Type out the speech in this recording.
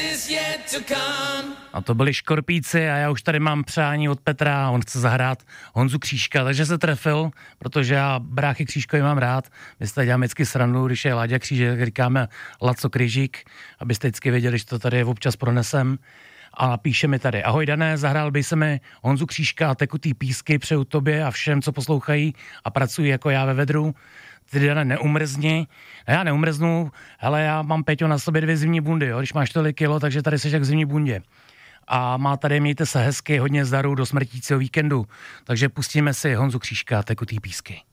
A to byli Škorpíci a já už tady mám přání od Petra, on chce zahrát Honzu Křížka, takže se trefil, protože já bráchy Křížkovi mám rád. My se tady děláme vždycky srandu, když je Láďa Křížek, říkáme Laco Kryžík, abyste vždycky věděli, že to tady občas pronesem. A píše mi tady: ahoj Dané, zahrál by se mi Honzu Křížka a Tekutý písky, přeju tobě a všem, co poslouchají a pracují jako já ve vedru. Ty, Dane, neumrzni. A já neumrznu, ale já mám, Peťo, na sobě 2 zimní bundy, jo? Když máš tolik kilo, takže tady seš jak v zimní bundě. A mějte se hezky, hodně zdaru do smrtícího víkendu. Takže pustíme si Honzu Křížka, Tekutý písky.